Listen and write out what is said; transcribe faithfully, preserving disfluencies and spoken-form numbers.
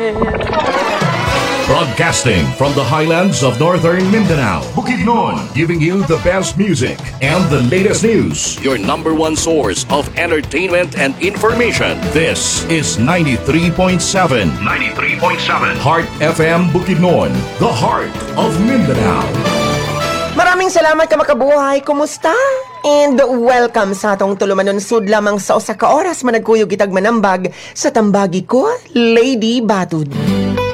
Broadcasting from the highlands of northern Mindanao, Bukidnon, giving you the best music and the latest news. Your number one source of entertainment and information. This is ninety-three point seven. ninety-three point seven. Heart F M Bukidnon, the heart of Mindanao. Maraming salamat ka makabuhay. Kumusta? And welcome sa atong tulumanon sud lamang sa usa ka oras managkuyog itag manambag sa tambagi ko, Lady Batud.